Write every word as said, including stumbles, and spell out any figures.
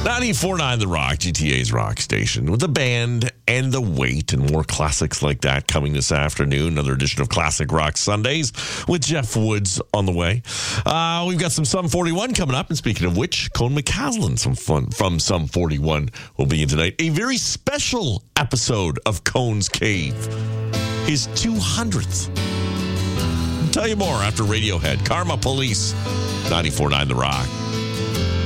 ninety-four point nine The Rock, G T A's rock station, with the band and the weight and more classics like that coming this afternoon. Another edition of Classic Rock Sundays with Jeff Woods on the way. Uh, we've got some Sum forty-one coming up. And speaking of which, Cone McCaslin some fun from Sum forty-one will be in tonight. A very special episode of Cone's Cave. His two hundredth. I'll tell you more after Radiohead. Karma Police, ninety-four point nine The Rock.